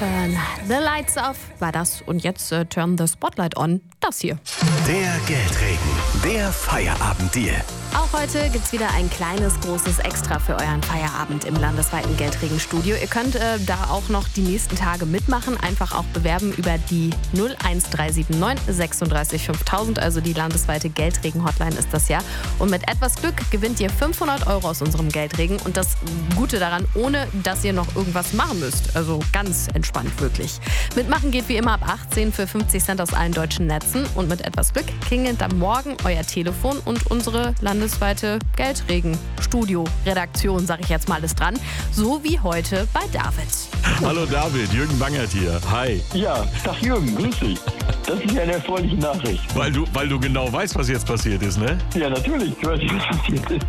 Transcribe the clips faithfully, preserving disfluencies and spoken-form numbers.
Turn the lights off war das. Und jetzt äh, turn the spotlight on. Das hier. Der Geldregen, der Feierabenddeal. Auch heute gibt's wieder ein kleines, großes Extra für euren Feierabend im landesweiten Geldregenstudio. Ihr könnt äh, da auch noch die nächsten Tage mitmachen. Einfach auch bewerben über die null eins drei sieben neun sechsunddreißig fünftausend. Also die landesweite Geldregen-Hotline ist das ja. Und mit etwas Glück gewinnt ihr fünfhundert Euro aus unserem Geldregen. Und das Gute daran, ohne dass ihr noch irgendwas machen müsst. Also ganz entspannt wirklich. Mitmachen geht wie immer ab achtzehn für fünfzig Cent aus allen deutschen Netzen. Und mit etwas Glück klingelt am Morgen euer Telefon und unsere landesweite Geldregen-Studio-Redaktion, sag ich jetzt mal, ist dran. So wie heute bei David. Hallo David, Jürgen Bangert hier. Hi. Ja, Tag Jürgen, grüß dich. Das ist ja eine erfreuliche Nachricht. Weil du, weil du genau weißt, was jetzt passiert ist, ne? Ja, natürlich, ich weiß nicht, was passiert ist.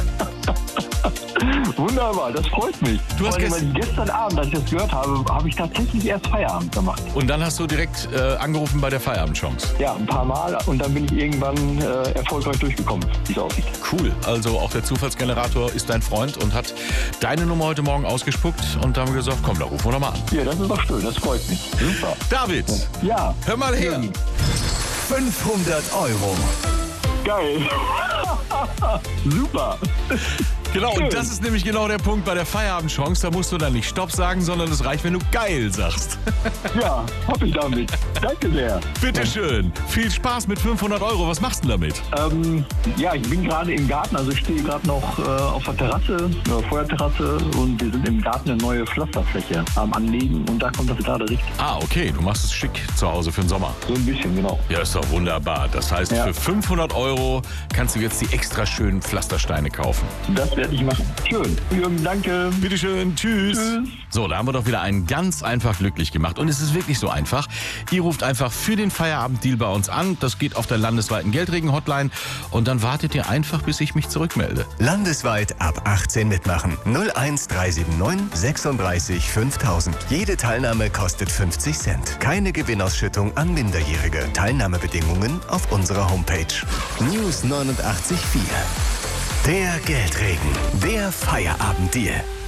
Wunderbar, das freut mich. Du hast Vor allem, weil gest- gestern Abend, als ich das gehört habe, habe ich tatsächlich erst Feierabend gemacht. Und dann hast du direkt äh, angerufen bei der Feierabendchance. Ja, ein paar Mal und dann bin ich irgendwann äh, erfolgreich durchgekommen, wie es aussieht. Cool. Also auch der Zufallsgenerator ist dein Freund und hat deine Nummer heute Morgen ausgespuckt und da haben wir gesagt, komm, da rufen wir doch mal an. Ja, das ist doch schön, das freut mich. Super. David, Ja, hör mal her. Jürgen, fünfhundert Euro. geil. Super. Genau, Schön. und das ist nämlich genau der Punkt bei der Feierabendchance. Da musst du dann nicht Stopp sagen, sondern es reicht, wenn du geil sagst. Ja, hab ich damit. Danke sehr. Bitteschön. Viel Spaß mit fünfhundert Euro. Was machst du denn damit? Ähm, ja, ich bin gerade im Garten, also ich stehe gerade noch äh, auf der Terrasse, äh, Feuerterrasse und wir sind im Garten eine neue Pflasterfläche am Anlegen und da kommt das gerade richtig. Ah, okay. Du machst es schick zu Hause für den Sommer. So ein bisschen, genau. Ja, ist doch wunderbar. Das heißt, Ja. für fünfhundert Euro kannst du jetzt die extra schönen Pflastersteine kaufen. Das werde ich machen. Schön. Jürgen, danke. Bitteschön, tschüss. Tschüss. So, da haben wir doch wieder einen ganz einfach glücklich gemacht. Und es ist wirklich so einfach. Ihr ruft einfach für den Feierabenddeal bei uns an. Das geht auf der landesweiten Geldregen-Hotline. Und dann wartet ihr einfach, bis ich mich zurückmelde. Landesweit ab achtzehn mitmachen. null eins drei sieben neun sechsunddreißig fünftausend. Jede Teilnahme kostet fünfzig Cent. Keine Gewinnausschüttung an Minderjährige. Teilnahmebedingungen auf unserer Homepage. News neunundachtzig Komma vier. Der Geldregen, der Feierabenddeal.